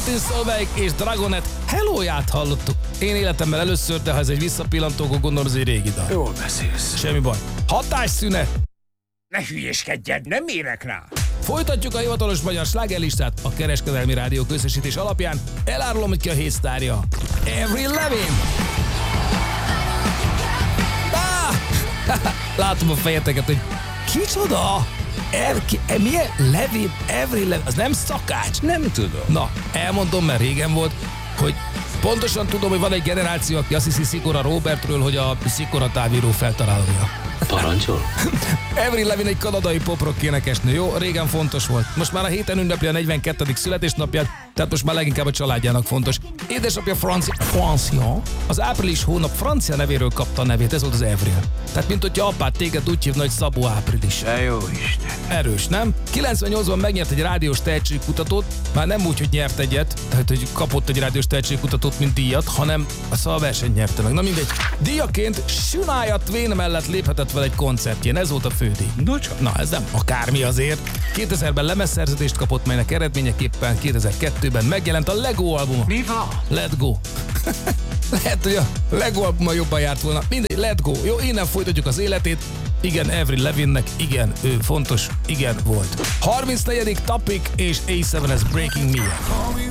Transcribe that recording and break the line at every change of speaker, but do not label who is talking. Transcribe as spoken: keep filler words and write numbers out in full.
Martin Solveig és Dragonet Hello-ját hallottuk. Én életemben először, de ha ez egy visszapillantó, akkor gondolom, ez egy régi dal.
Jól beszélsz.
Semmi baj. Hatásszünet.
Ne hülyéskedjed, nem érek rá.
Folytatjuk a hivatalos magyar slágerlistát a Kereskedelmi Rádió közösítés alapján. Elárulom, hogy ki a hétsztárja. Avril Lavigne. Ah! Látom a fejeteket, hogy kicsoda? Ev, ki, e, milyen Levin, Avril Lavigne, az nem szakács?
Nem tudom.
Na, elmondom, mert régen volt, hogy pontosan tudom, hogy van egy generáció, aki azt hiszi Szikora Robertről, hogy a Szikora távíró feltalálója.
Parancsol?
Avril Lavigne egy kanadai pop-rock énekesnő, jó? Régen fontos volt. Most már a héten ünnepli a negyvenkettedik születésnapját, tehát most már leginkább a családjának fontos. Édesapja Franci... Francia. Az április hónap francia nevéről kapta a nevét, ez volt az Avril. Tehát mint hogyha apád téged úgy hívna, hogy Szabó Április.
De jó Isten.
Erős, nem? kilencvennyolcban megnyert egy rádiós tehetségkutatót, már nem úgy, hogy nyert egyet, tehát hogy kapott egy rádiós tehetségkutatót, mint díjat, hanem a szalversenyt nyerte meg. Na mindegy. Díjaként Shania Twain mellett léphetett vele egy koncertjén, ez volt a fődíj.
No csak.
Na, ez nem akármi azért. kétezerben lemezszerződést kapott, melynek eredményeképpen kétezer-kettőben megjelent a Lego albuma.
Mi van?
Let Go. Lehet, hogy a Lego albuma jobban járt volna. Mindegy, Let Go. Jó, innen folytatjuk az életét. Igen, Avril Lavigne-nek, igen, ő fontos, igen volt. harmincnegyedik Topic és á hét es Breaking Me.